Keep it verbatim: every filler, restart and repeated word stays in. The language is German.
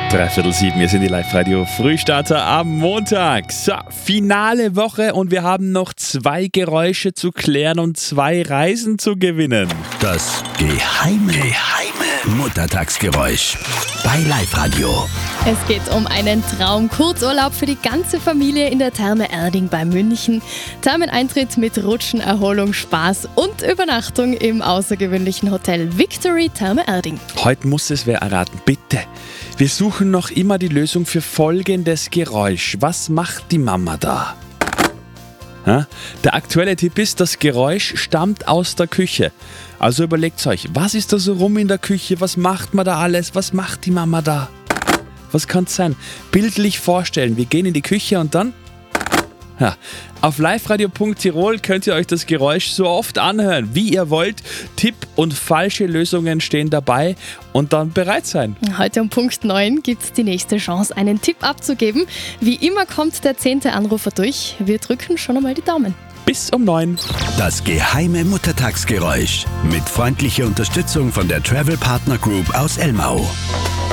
Dreiviertel sieben, wir sind die Live-Radio-Frühstarter am Montag. So, finale Woche und wir haben noch zwei Geräusche zu klären und zwei Reisen zu gewinnen. Das geheime, geheime Muttertagsgeräusch bei Live-Radio. Es geht um einen Traum-Kurzurlaub für die ganze Familie in der Therme Erding bei München. Thermeneintritt mit Rutschen, Erholung, Spaß und Übernachtung im außergewöhnlichen Hotel Victory Therme Erding. Heute muss es wer erraten, bitte. Wir suchen noch immer die Lösung für folgendes Geräusch. Was macht die Mama da? Ja? Der aktuelle Tipp ist, das Geräusch stammt aus der Küche. Also überlegt euch, was ist da so rum in der Küche? Was macht man da alles? Was macht die Mama da? Was kann es sein? Bildlich vorstellen. Wir gehen in die Küche und dann... Ja, auf liveradio punkt tirol könnt ihr euch das Geräusch so oft anhören, wie ihr wollt. Tipp und falsche Lösungen stehen dabei und dann bereit sein. Heute um Punkt neun gibt es die nächste Chance, einen Tipp abzugeben. Wie immer kommt der zehnte Anrufer durch. Wir drücken schon einmal die Daumen. Bis um neun. Das geheime Muttertagsgeräusch mit freundlicher Unterstützung von der Travel Partner Group aus Elmau.